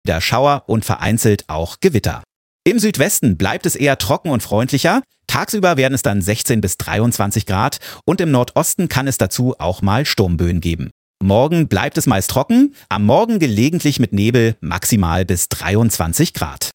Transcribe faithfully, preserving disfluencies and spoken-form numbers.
Der Schauer und vereinzelt auch Gewitter. Im Südwesten bleibt es eher trocken und freundlicher. Tagsüber werden es dann sechzehn bis dreiundzwanzig Grad und im Nordosten kann es dazu auch mal Sturmböen geben. Morgen bleibt es meist trocken, am Morgen gelegentlich mit Nebel, maximal bis dreiundzwanzig Grad.